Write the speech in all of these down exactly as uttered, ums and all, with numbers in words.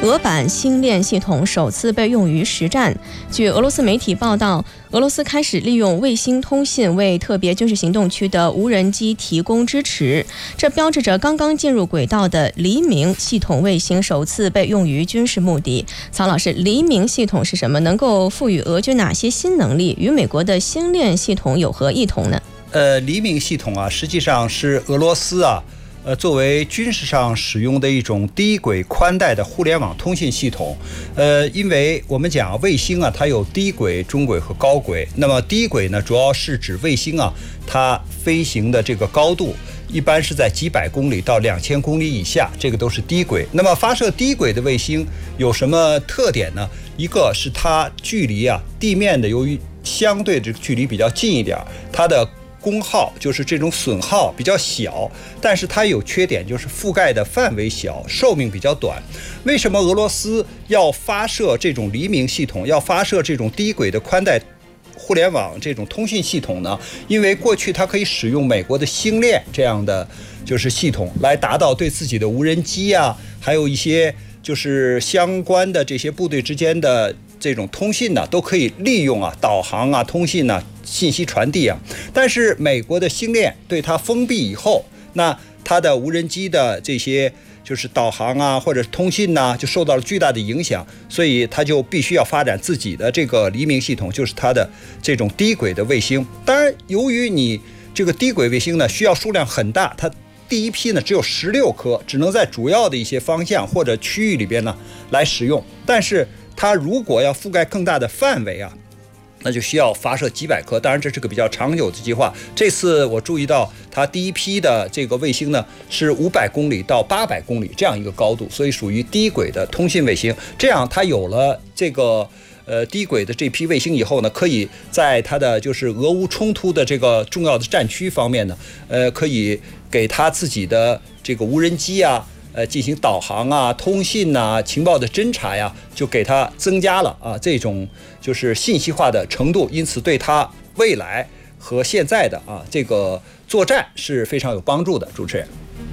俄版星链系统首次被用于实战。据俄罗斯媒体报道，俄罗斯开始利用卫星通信为特别军事行动区的无人机提供支持，这标志着刚刚进入轨道的黎明系统卫星首次被用于军事目的。曹老师，黎明系统是什么？能够赋予俄军哪些新能力？与美国的星链系统有何异同呢？ 呃，黎明系统啊，实际上是俄罗斯啊。呃，作为军事上使用的一种低轨宽带的互联网通信系统，呃，因为我们讲卫星啊，它有低轨、中轨和高轨。那么低轨呢，主要是指卫星啊，它飞行的这个高度一般是在几百公里到两千公里以下，这个都是低轨。那么发射低轨的卫星有什么特点呢？一个是它距离啊地面的由于相对这个距离比较近一点，它的功耗就是这种损耗比较小，但是它有缺点，就是覆盖的范围小，寿命比较短。为什么俄罗斯要发射这种黎明系统，要发射这种低轨的宽带互联网这种通信系统呢？因为过去它可以使用美国的星链这样的就是系统来达到对自己的无人机啊，还有一些就是相关的这些部队之间的这种通信呢，都可以利用啊导航啊通信啊信息传递啊。但是美国的星链对它封闭以后，那它的无人机的这些就是导航啊或者通信呢、啊、就受到了巨大的影响，所以它就必须要发展自己的这个黎明系统，就是它的这种低轨的卫星。当然由于你这个低轨卫星呢需要数量很大，它第一批呢只有十六颗，只能在主要的一些方向或者区域里边呢来使用。但是它如果要覆盖更大的范围啊，那就需要发射几百颗。当然这是个比较长久的计划。这次我注意到它第一批的这个卫星呢是五百公里到八百公里这样一个高度，所以属于低轨的通信卫星。这样它有了这个呃低轨的这批卫星以后呢，可以在它的就是俄乌冲突的这个重要的战区方面呢，呃可以给它自己的这个无人机啊呃，进行导航啊、通信呐、情报的侦查呀，就给它增加了啊这种就是信息化的程度，因此对它未来和现在的啊这个作战是非常有帮助的。主持人，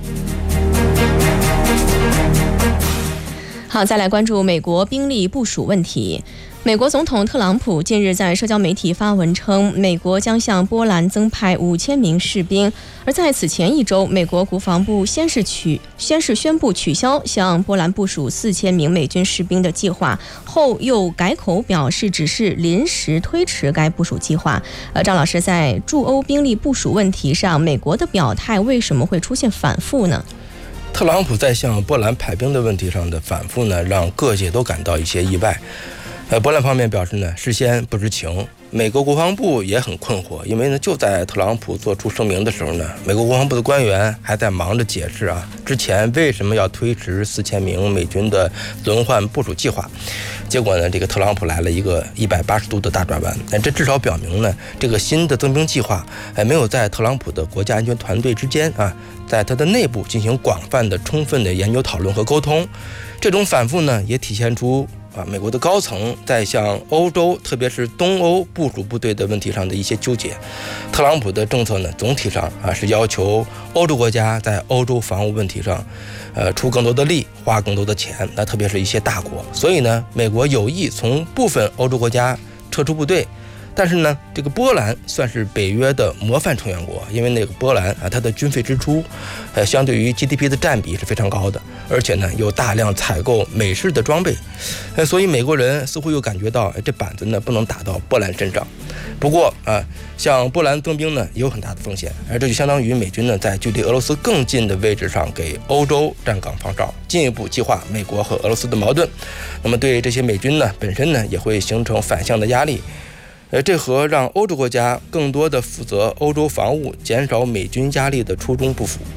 好，再来关注美国兵力部署问题。美国总统特朗普近日在社交媒体发文称，美国将向波兰增派五千名士兵。而在此前一周，美国国防部先是取先是宣布取消向波兰部署四千名美军士兵的计划，后又改口表示只是临时推迟该部署计划。呃，张老师，在驻欧兵力部署问题上，美国的表态为什么会出现反复呢？ 特朗普在向波兰派兵的问题上的反复呢，让各界都感到一些意外。呃，波兰方面表示呢，事先不知情。美国国防部也很困惑，因为呢，就在特朗普做出声明的时候呢，美国国防部的官员还在忙着解释啊，之前为什么要推迟四千名美军的轮换部署计划。结果呢，这个特朗普来了一个一百八十度的大转弯。那这至少表明呢，这个新的增兵计划，哎，没有在特朗普的国家安全团队之间啊，在他的内部进行广泛的、充分的研究讨论和沟通。这种反复呢，也体现出啊，美国的高层在向欧洲，特别是东欧部署部队的问题上的一些纠结。特朗普的政策呢，总体上啊是要求欧洲国家在欧洲防务问题上，呃，出更多的力，花更多的钱。那特别是一些大国，所以呢，美国有意从部分欧洲国家撤出部队。但是呢，这个波兰算是北约的模范成员国，因为那个波兰啊，它的军费支出，呃，相对于 G D P 的占比是非常高的，而且呢，有大量采购美式的装备，呃，所以美国人似乎又感觉到，哎，这板子呢不能打到波兰身上。不过啊，向波兰增兵呢也有很大的风险，而这就相当于美军呢在距离俄罗斯更近的位置上给欧洲站岗放哨，进一步激化美国和俄罗斯的矛盾。那么对这些美军呢本身呢也会形成反向的压力。呃，这和让欧洲国家更多的负责欧洲防务、减少美军压力的初衷不符。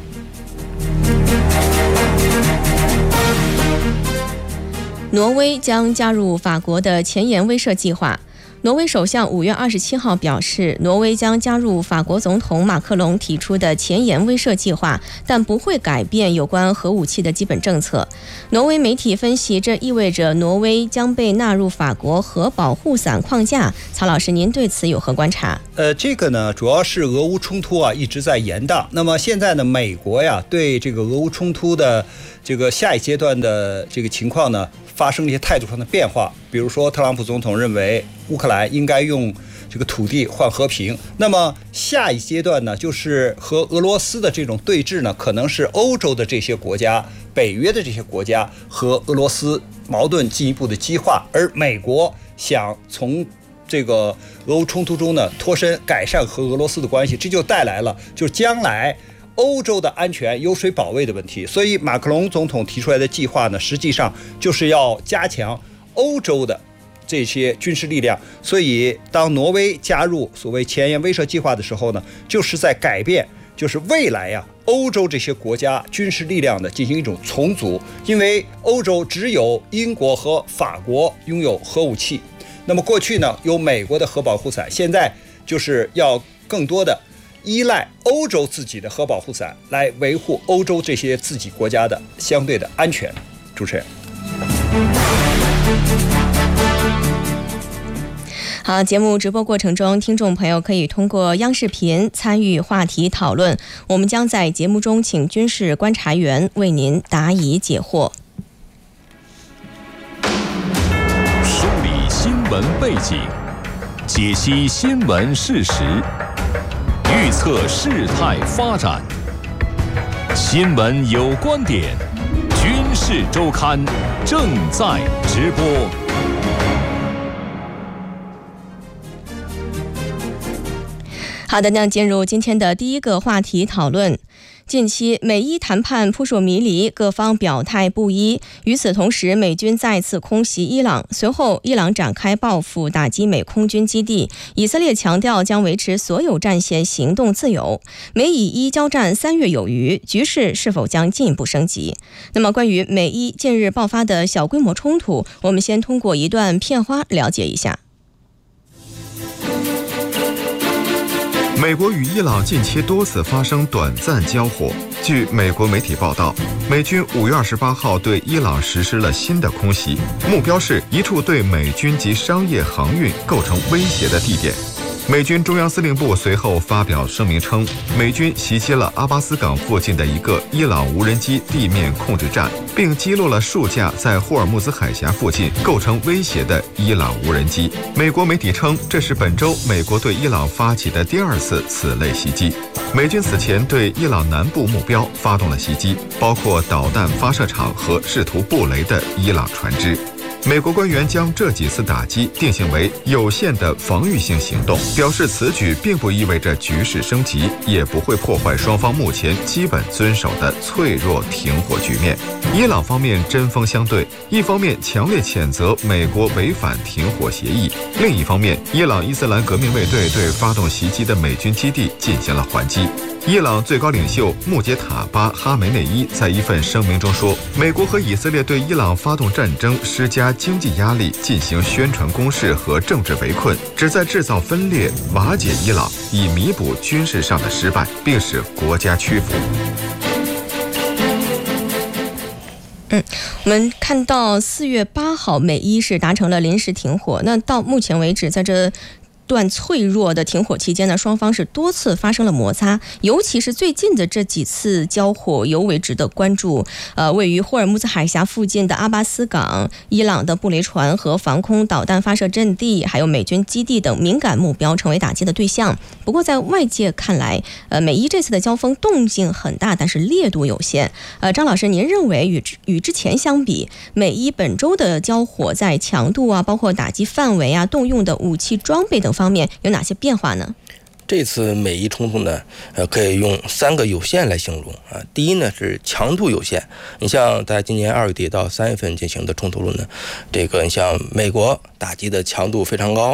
挪威将加入法国的前沿威慑计划。 挪威首相五月二十七号表示，挪威将加入法国总统马克龙提出的前沿威慑计划，但不会改变有关核武器的基本政策。挪威媒体分析，这意味着挪威将被纳入法国核保护伞框架。曹老师，您对此有何观察？ 呃，这个呢，主要是俄乌冲突啊一直在延宕。那么现在呢，美国呀对这个俄乌冲突的这个下一阶段的这个情况呢，发生了一些态度上的变化。比如说，特朗普总统认为乌克兰应该用这个土地换和平。那么下一阶段呢，就是和俄罗斯的这种对峙呢，可能是欧洲的这些国家、北约的这些国家和俄罗斯矛盾进一步的激化，而美国想从这个俄乌冲突中呢脱身，改善和俄罗斯的关系，这就带来了就是将来欧洲的安全有谁保卫的问题。所以马克龙总统提出来的计划呢，实际上就是要加强欧洲的这些军事力量。所以当挪威加入所谓前沿威慑计划的时候呢，就是在改变，就是未来呀、啊、欧洲这些国家军事力量的进行一种重组。因为欧洲只有英国和法国拥有核武器，那么过去呢有美国的核保护伞，现在就是要更多的依赖欧洲自己的核保护伞来维护欧洲这些自己国家的相对的安全。主持人。 好，节目直播过程中，听众朋友可以通过央视频参与话题讨论，我们将在节目中请军事观察员为您答疑解惑。 梳理新闻背景，解析新闻事实，预测事态发展。新闻有观点，军事周刊正在直播。 好的，那进入今天的第一个话题讨论。近期美伊谈判扑朔迷离，各方表态不一。与此同时，美军再次空袭伊朗，随后伊朗展开报复，打击美空军基地。以色列强调将维持所有战线行动自由。美以伊交战三月有余，局势是否将进一步升级？那么，关于美伊近日爆发的小规模冲突，我们先通过一段片花了解一下。 美国与伊朗近期多次发生短暂交火。据美国媒体报道，美军五月二十八号对伊朗实施了新的空袭，目标是一处对美军及商业航运构成威胁的地点。美军中央司令部随后发表声明称，美军袭击了阿巴斯港附近的一个伊朗无人机地面控制站，并击落了数架在霍尔木兹海峡附近构成威胁的伊朗无人机。美国媒体称，这是本周美国对伊朗发起的第二次此类袭击。美军此前对伊朗南部目标发动了袭击，包括导弹发射场和试图布雷的伊朗船只。美国官员将这几次打击定性为有限的防御性行动，表示此举并不意味着局势升级，也不会破坏双方目前基本遵守的脆弱停火局面。伊朗方面针锋相对，一方面强烈谴责美国违反停火协议，另一方面，伊朗伊斯兰革命卫队对发动袭击的美军基地进行了还击。伊朗最高领袖穆杰塔巴·哈梅内伊在一份声明中说，美国和以色列对伊朗发动战争，施加经济压力，进行宣传攻势和政治围困，旨在制造分裂，瓦解伊朗，以弥补军事上的失败，并使国家屈服。 嗯，我们看到四月八号，美伊是达成了临时停火。那到目前为止，在这段脆弱的停火期间呢，双方是多次发生了摩擦，尤其是最近的这几次交火尤为值得关注。呃，位于霍尔木兹海峡附近的阿巴斯港、伊朗的布雷船和防空导弹发射阵地，还有美军基地等敏感目标成为打击的对象。不过在外界看来，呃，美伊这次的交锋动静很大，但是烈度有限。呃，张老师，您认为与与之前相比，美伊本周的交火在强度啊，包括打击范围啊、动用的武器装备等方面有哪些变化呢？ 这次美伊冲突呢，呃，可以用三个有限来形容啊。第一呢是强度有限，你像在今年二月底到三月份进行的冲突中呢，这个你像美国打击的强度非常高，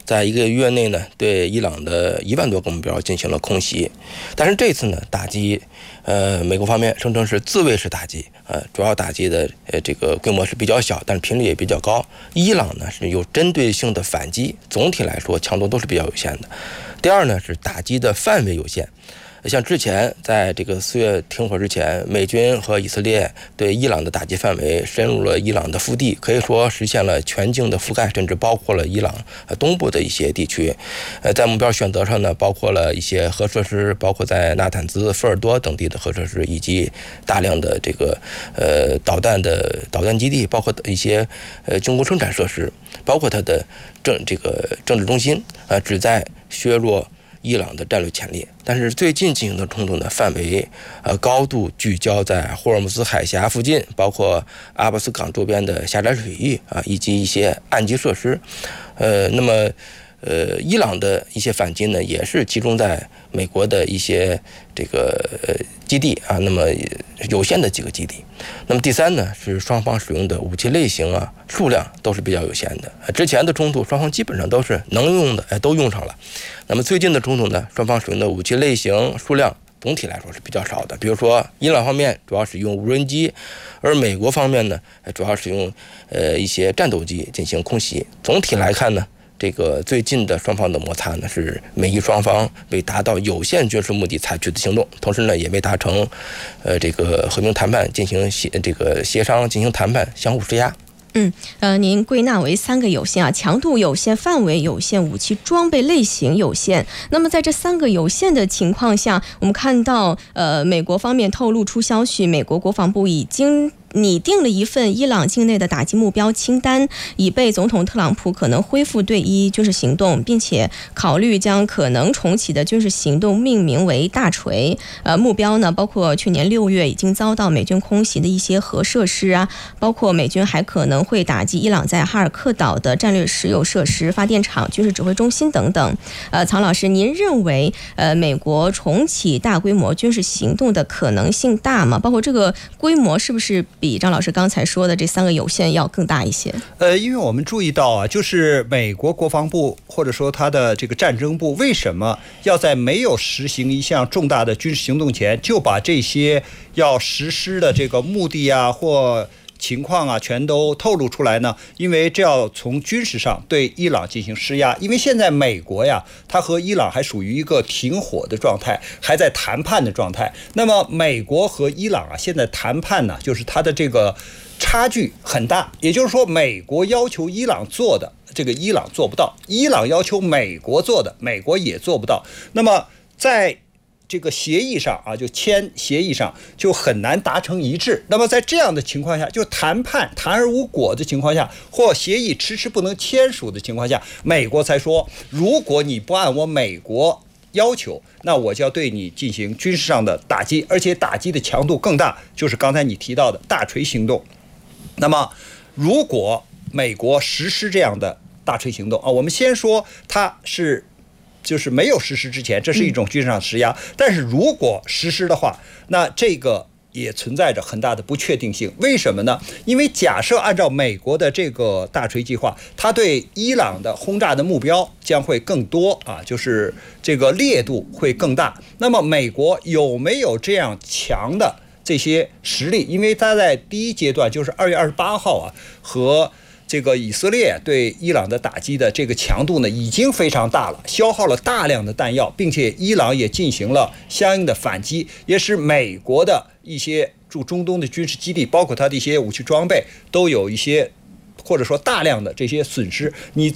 在一个月内呢，对伊朗的一万多个目标进行了空袭。但是这次呢，打击，呃，美国方面声称是自卫式打击，呃，主要打击的呃这个规模是比较小，但是频率也比较高。伊朗呢是有针对性的反击，总体来说强度都是比较有限的。第二呢是打击的范围有限。像之前在这个四月停火之前，美军和以色列对伊朗的打击范围深入了伊朗的腹地，可以说实现了全境的覆盖，甚至包括了伊朗东部的一些地区。呃，在目标选择上呢，包括了一些核设施，包括在纳坦兹、福尔多等地的核设施，以及大量的这个呃导弹的导弹基地，包括一些呃军工生产设施，包括它的政这个政治中心，呃，旨在削弱伊朗的战略潜力。但是最近进行的冲突呢，范围呃高度聚焦在霍尔木兹海峡附近，包括阿巴斯港周边的狭窄水域啊，以及一些岸基设施。呃，那么呃，伊朗的一些反击呢，也是集中在美国的一些这个呃基地啊，那么有限的几个基地。那么第三呢，是双方使用的武器类型啊、数量都是比较有限的。之前的冲突，双方基本上都是能用的，哎，都用上了。那么最近的冲突呢，双方使用的武器类型、数量总体来说是比较少的。比如说，伊朗方面主要使用无人机，而美国方面呢，主要使用呃一些战斗机进行空袭。总体来看呢，这个最近的双方的摩擦呢，是美伊双方为达到有限军事目的采取的行动，同时呢，也未达成呃这个和平谈判进行协这个协商进行谈判，相互施压。 嗯，呃，您归纳为三个有限啊，强度有限、范围有限、武器装备类型有限。那么在这三个有限的情况下，我们看到，呃，美国方面透露出消息，美国国防部已经拟定了一份伊朗境内的打击目标清单，以备总统特朗普可能恢复对伊军事行动，并且考虑将可能重启的军事行动命名为大锤。呃，目标呢包括去年六月已经遭到美军空袭的一些核设施啊，包括美军还可能会打击伊朗在哈尔克岛的战略石油设施、发电厂、军事指挥中心等等。呃，曹老师，您认为呃美国重启大规模军事行动的可能性大吗？包括这个规模是不是比张老师刚才说的这三个有限要更大一些？ 呃，因为我们注意到啊，就是美国国防部或者说他的这个战争部，为什么要在没有实行一项重大的军事行动前，就把这些要实施的这个目的啊或情况啊全都透露出来呢？因为这要从军事上对伊朗进行施压。因为现在美国呀，它和伊朗还属于一个停火的状态，还在谈判的状态。那么美国和伊朗啊，现在谈判呢，就是它的这个差距很大。也就是说，美国要求伊朗做的，这个伊朗做不到；伊朗要求美国做的，美国也做不到。那么在这个协议上啊，就签协议上就很难达成一致。那么在这样的情况下，就谈判谈而无果的情况下，或协议迟迟不能签署的情况下，美国才说，如果你不按我美国要求，那我就要对你进行军事上的打击，而且打击的强度更大，就是刚才你提到的大锤行动。那么如果美国实施这样的大锤行动啊，我们先说它是就是没有实施之前，这是一种军事上施压。但是如果实施的话，那这个也存在着很大的不确定性。为什么呢？因为假设按照美国的这个大锤计划，它对伊朗的轰炸的目标将会更多啊，就是这个烈度会更大。那么美国有没有这样强的这些实力？因为它在第一阶段，就是二月二十八号啊，和这个以色列对伊朗的打击的这个强度呢，已经非常大了，消耗了大量的弹药，并且伊朗也进行了相应的反击，也使美国的一些驻中东的军事基地，包括它的一些武器装备，都有一些或者说大量的这些损失。你